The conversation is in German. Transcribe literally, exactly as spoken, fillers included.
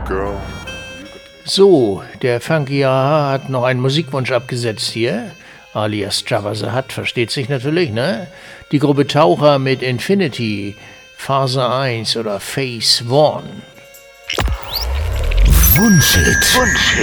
girl. So, der Funky Aha hat noch einen Musikwunsch abgesetzt hier, alias Jabba the Hutt, versteht sich natürlich, ne? Die Gruppe Taucher mit Infinity, Phase eins oder Phase One. Wunschhit. Wunschhit.